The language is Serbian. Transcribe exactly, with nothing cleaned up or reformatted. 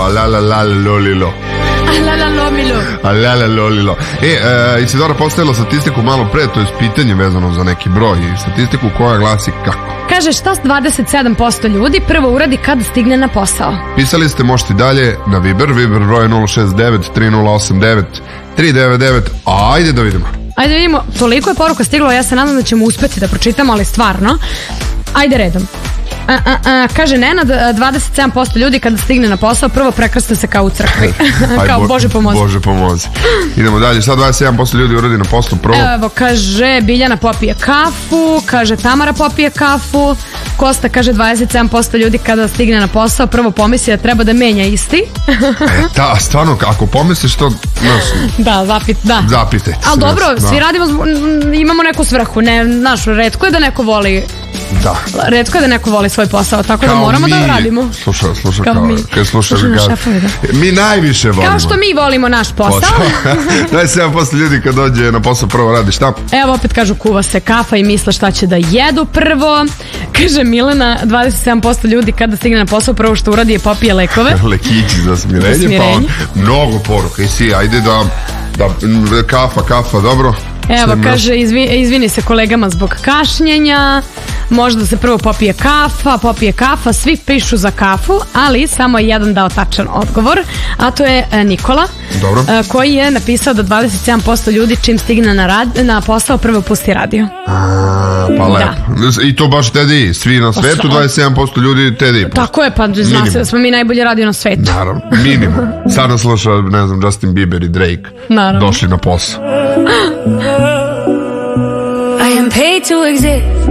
la la lolilo. Alala lolilo. E, e, Isidora postavila statistiku malo pre, to je pitanje vezano za neki broj i statistiku koja glasi kako? Kaže, šta s dvadeset sedam posto ljudi prvo uradi kada stigne na posao? Pisali ste, možete dalje na Viber, Viber broj nula šest devet tri nula osam devet tri devet devet. Ajde da vidimo. Ajde da vidimo, toliko je poruka stiglo, ja se nadam da ćemo uspeti da pročitamo, ali stvarno. Ajde redom. A, a, a, kaže Nenad, dvadeset sedam posto ljudi kada stigne na posao prvo prekrste se kao u crkvi. Kao bo, Bože pomozi. Bože pomozi. Idemo dalje, sad dvadeset sedam posto ljudi uradi na poslu prvo. Evo, kaže Biljana popije kafu, kaže Tamara popije kafu, Kosta kaže dvadeset sedam posto ljudi kada stigne na posao prvo pomisli da treba da menja isti. E, ta, stvarno, ako pomisliš to, znaš, da, zapit, da. Zapitajte se. Ali dobro, da. Svi radimo, imamo neku svrhu, ne, znaš, retko je da neko voli. Da. Retko je da neko voli svoj posao, tako kao da moramo mi, da radimo. Slušaj, slušaj, kao, kao mi. Kad slušaš, šefovi, da. Mi najviše volimo. Kao što mi volimo naš posao. dvadeset sedam posto ljudi kad dođe na posao prvo radi šta? Evo opet kažu kuva se kafa i misle šta će da jedu prvo. Kaže Milena, dvadeset sedam posto ljudi kada stigne na posao prvo što uradi je popije lekove. Lekići za smirenje, za smirenje. Pa on, mnogo poruka i si, ajde da, da kafa, kafa, dobro. Evo, kaže, izvi, izvini se kolegama zbog kašnjenja, možda se prvo popije kafa, popije kafa, svi pišu za kafu, ali samo je jedan dao tačan odgovor, a to je Nikola, dobro. Koji je napisao da dvadeset sedam posto ljudi čim stigne na, rad, na posao prvo pusti radio. A, pa lepo. Da. I to baš Teddy, svi na svetu, dvadeset sedam posto ljudi Teddy. Tako je, pa zna se, smo mi najbolji radio na svetu. Naravno, minimum. Sad nas sluša, ne znam, Justin Bieber i Drake. Naravno. Došli na posao. I am paid to exist.